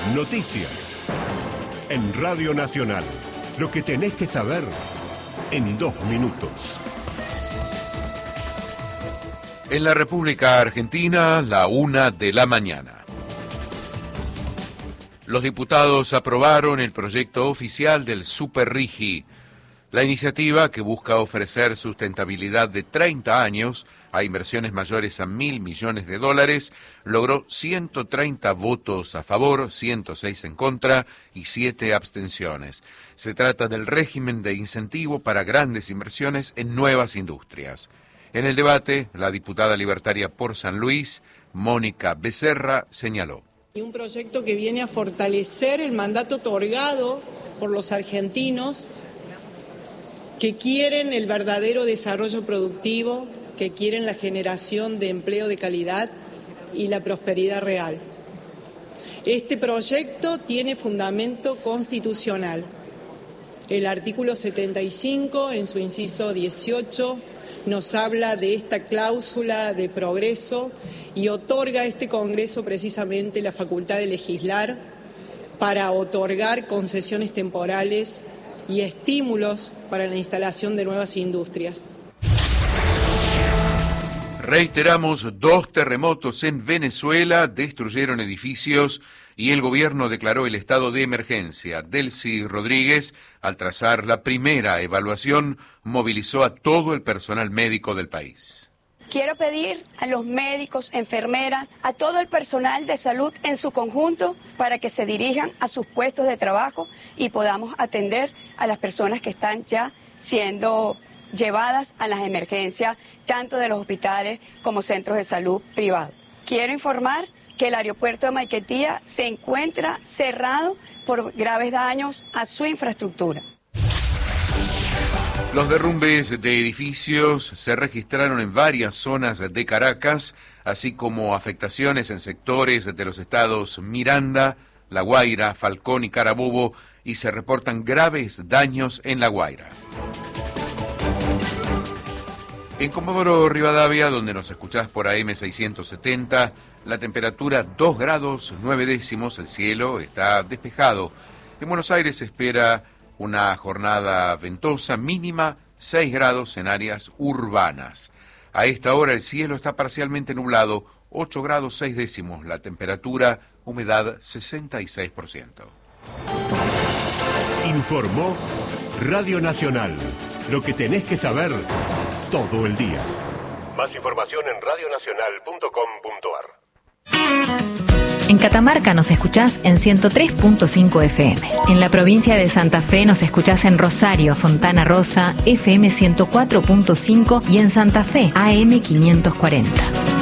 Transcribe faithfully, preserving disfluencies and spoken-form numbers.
Noticias. En Radio Nacional. Lo que tenés que saber en dos minutos. En la República Argentina, la una de la mañana. Los diputados aprobaron el proyecto oficial del Superrigi. La iniciativa, que busca ofrecer sustentabilidad de treinta años a inversiones mayores a mil millones de dólares, logró ciento treinta votos a favor, ciento seis en contra y siete abstenciones. Se trata del régimen de incentivo para grandes inversiones en nuevas industrias. En el debate, la diputada libertaria por San Luis, Mónica Becerra, señaló. Y un proyecto que viene a fortalecer el mandato otorgado por los argentinos que quieren el verdadero desarrollo productivo, que quieren la generación de empleo de calidad y la prosperidad real. Este proyecto tiene fundamento constitucional. El artículo setenta y cinco, en su inciso dieciocho, nos habla de esta cláusula de progreso y otorga a este Congreso precisamente la facultad de legislar para otorgar concesiones temporales y estímulos para la instalación de nuevas industrias. Reiteramos, dos terremotos en Venezuela destruyeron edificios y el gobierno declaró el estado de emergencia. Delcy Rodríguez, al trazar la primera evaluación, movilizó a todo el personal médico del país. Quiero pedir a los médicos, enfermeras, a todo el personal de salud en su conjunto para que se dirijan a sus puestos de trabajo y podamos atender a las personas que están ya siendo llevadas a las emergencias, tanto de los hospitales como centros de salud privados. Quiero informar que el aeropuerto de Maiquetía se encuentra cerrado por graves daños a su infraestructura. Los derrumbes de edificios se registraron en varias zonas de Caracas, así como afectaciones en sectores de los estados Miranda, La Guaira, Falcón y Carabobo, y se reportan graves daños en La Guaira. En Comodoro Rivadavia, donde nos escuchás por A M seiscientos setenta, la temperatura dos grados nueve décimos, el cielo está despejado. En Buenos Aires se espera una jornada ventosa, mínima seis grados en áreas urbanas. A esta hora el cielo está parcialmente nublado, ocho grados seis décimos, la temperatura, humedad sesenta y seis por ciento. Informó Radio Nacional. Lo que tenés que saber todo el día. Más información en radio nacional punto com punto a r. En Catamarca nos escuchás en ciento tres punto cinco F M. En la provincia de Santa Fe nos escuchás en Rosario, Fontana Rosa, F M ciento cuatro punto cinco y en Santa Fe, A M quinientos cuarenta.